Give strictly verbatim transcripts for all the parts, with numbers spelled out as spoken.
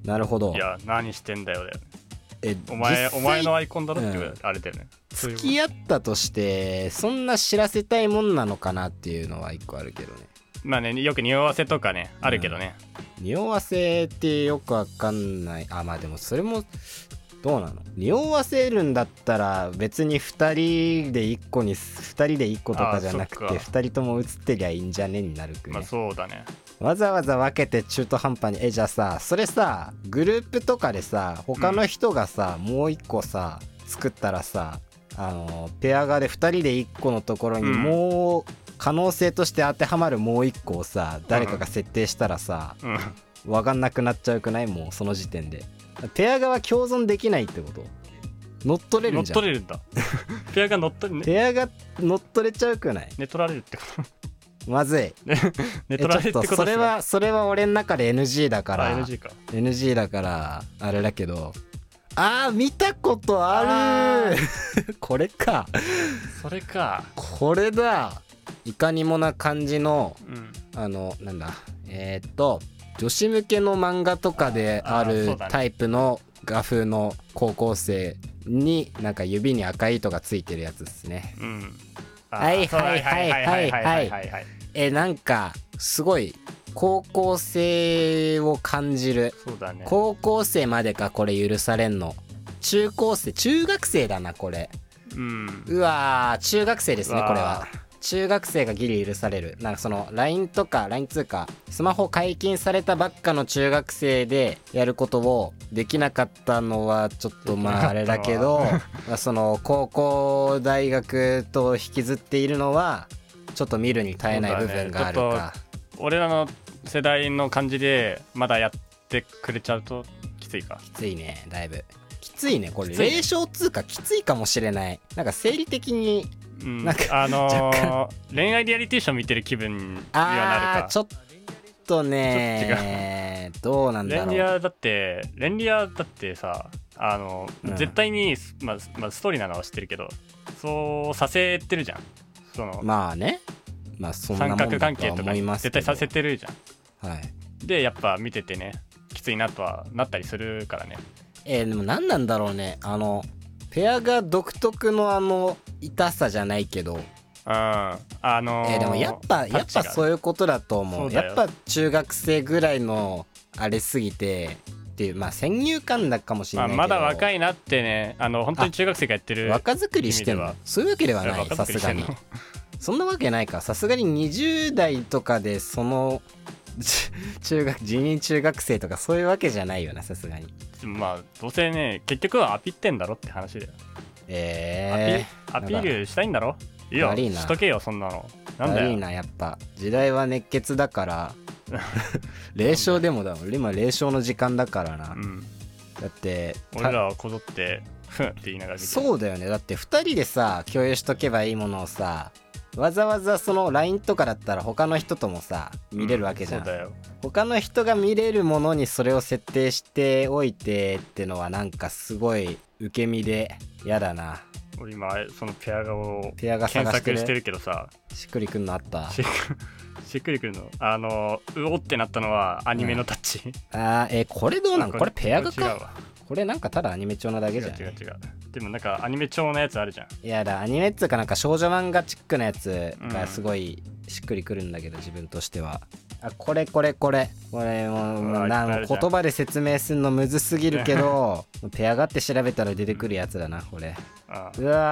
なるほど。 いや何してんだよだよね。 えお前実際お前のアイコンだろってうんあれだよね。 付き合ったとしてそんな知らせたいもんなのかなっていうのは一個あるけどね。 まあね、よく匂わせとかねあるけどね、 匂わせってよくわかんない。あ、まあでもそれもどうなの。匂わせるんだったら別にふたりでいっこにふたりでいっことかじゃなくあそっかてふたりとも映ってりゃいいんじゃねになるくね、 まあそうだね。 わざわざ分けて中途半端に。えじゃあさそれさグループとかでさ他の人がさ、うん、もういっこさ作ったらさあのペア側でふたりでいっこのところにもう、うん、可能性として当てはまるもういっこをさ誰かが設定したらさ、うん、分かんなくなっちゃうくない？もうその時点でペア側共存できないってこと？乗っ取れるんじゃん。 乗っ取れるんだペアが乗っ取れ、ね、 ペアが乗っ取れちゃうくない？ 寝取られるってことまずい寝取られるってこと？ それはそれは俺の中で エヌジー だからエヌジー かエヌジー だからあれだけど、あー見たことあるこれかそれかこれだ。いかにもな感じの、 うん、 あのなんだえー、っと女子向けの漫画とかであるタイプの画風の高校生になんか指に赤い糸がついてるやつですね、うん、はいはいはいはいはいえなんかすごい高校生を感じる。 そうだね、 高校生までかこれ許されんの。中高生中学生だなこれ、うん、うわー中学生ですねこれは。中学生がギリ許される。なんかその ライン とか ライン 通貨スマホ解禁されたばっかの中学生でやることをできなかったのはちょっとまああれだけどその高校大学と引きずっているのはちょっと見るに耐えない部分があるか、ね、 俺らの世代の感じでまだやってくれちゃうときついか。 きついねだいぶきついねこれ。霊障通貨きついかもしれない。なんか生理的にうん、なんかあのー、恋愛リアリティション見てる気分にはなるか。 ちょっとねーどうなんだろう。 レンリアだってレンリアだってさあの、うん、絶対に、まあまあ、ストーリーなのは知ってるけどそうさせてるじゃん。そのまあねまあそんなもんだとは思いますけど三角関係とか絶対させてるじゃん、 はい、 でやっぱ見ててねきついなとはなったりするからね。 えー、でも何なんだろうねあのペアが独特のあの痛さじゃないけど、うん、 あのー、 えー、でもやっぱやっぱそういうことだと思う。やっぱ中学生ぐらいのあれすぎてっていうまあ先入観だかもしれないけど、 まあ、まだ若いなってねあの本当に中学生がやってる若作りしてんの？そういうわけではないさすがにそんなわけないか。さすがににじゅう代とかでその中学人員中学生とかそういうわけじゃないよなさすがに。 まあどうせね結局はアピってんだろって話だよ。 えー、アピ、アピールしたいんだろ。いいよしとけよそんなの。なんだよ。 悪いなやっぱ時代は熱血だから霊障でもだ今霊障の時間だからな、うん、だって俺らはこぞってふんって言いながら見て。 そうだよね。だってふたりでさ共有しとけばいいものをさわざわざその ライン とかだったら他の人ともさ見れるわけじゃん、うん、そうだよ。他の人が見れるものにそれを設定しておいてってのはなんかすごい受け身でやだな。 俺今そのペア画をペア画検索してるけどさしっくりくんのあったしっくりくるのあのうおってなったのはアニメのタッチ、 うん、あーえー、これどうなんこれペア画か。これなんかただアニメ調なだけじゃん。 違う違う違う。でもなんかアニメ調のやつあるじゃん。 いやだアニメっつうかなんか少女漫画チックなやつがすごいしっくりくるんだけど、うん、自分としてはあこれこれこれこれもうなん言葉で説明するのむずすぎるけどペアがって調べたら出てくるやつだなこれ。ああうわ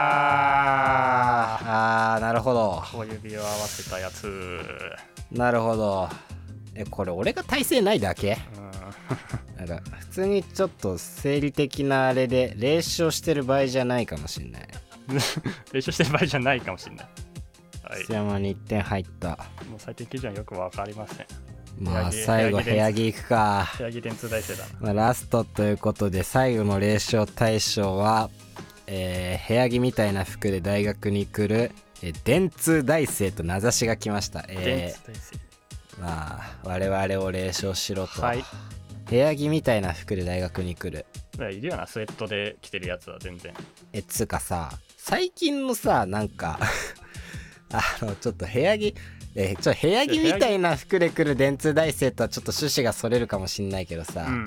ああなるほど。 小指を合わせたやつ。 なるほど。えこれ俺が耐性ないだけ、うん、なんか普通にちょっと生理的なあれで霊障してる場合じゃないかもしんない霊障してる場合じゃないかもしんない。 須山にいってん入った。 もう最低基準はよく分かりません。 まあ最後部屋着いくか。 部屋着電通大生だな、 まあ、ラストということで最後の霊障対象は、えー、部屋着みたいな服で大学に来る、えー、電通大生と名指しが来ました、えー、 電通大生まあ我々を霊障しろと、 はい、 部屋着みたいな服で大学に来る。 いるよなスウェットで着てるやつは全然。 えつうかさ最近のさなんかあのちょっと部屋着えちょ部屋着みたいな服で来る電通大生とはちょっと趣旨がそれるかもしんないけどさ、うん、